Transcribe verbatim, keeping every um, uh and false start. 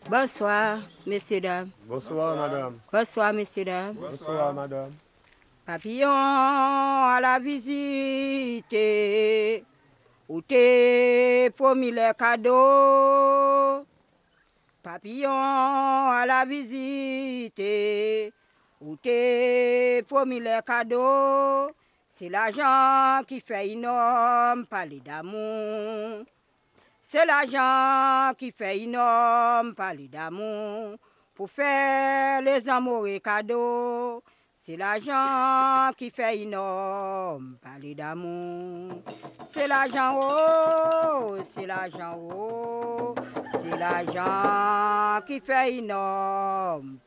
Bonsoir, messieurs, dames. Bonsoir, madame. Bonsoir, messieurs, dames. Bonsoir, madame. Papillon à la visite, où t'es promis les cadeaux. Papillon à la visite, où t'es promis les cadeaux. C'est l'argent qui fait un homme parler d'amour. C'est l'argent qui fait un homme parler d'amour. Pour faire les amours et cadeaux. C'est l'argent qui fait un homme parler d'amour. C'est l'argent, oh, c'est l'argent, oh. C'est l'argent qui fait un homme